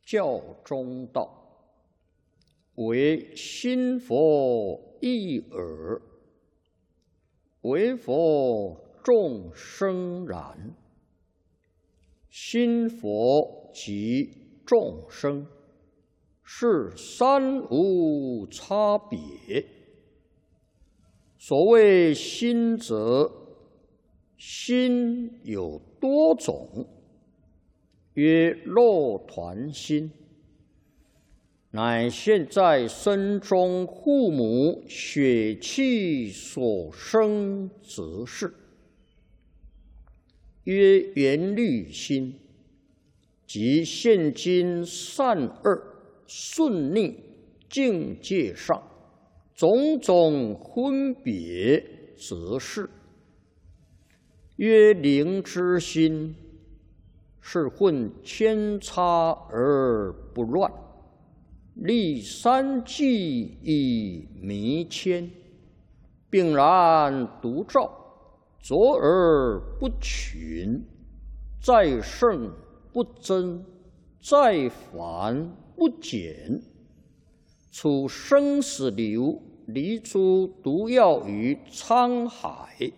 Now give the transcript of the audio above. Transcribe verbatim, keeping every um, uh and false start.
教中道，唯心佛一耳，唯佛众生然。心佛即众生，是三无差别。所谓心者，心有多种，曰肉团心，乃现在身中父母血气所生之事。曰缘虑心，即现今善恶顺逆境界上种种分别之事。曰灵之心，是混千差而不乱，立三际以迷牵，并然独照，浊而不群，再胜不增，再繁不减。处生死流，离诸毒药于沧海，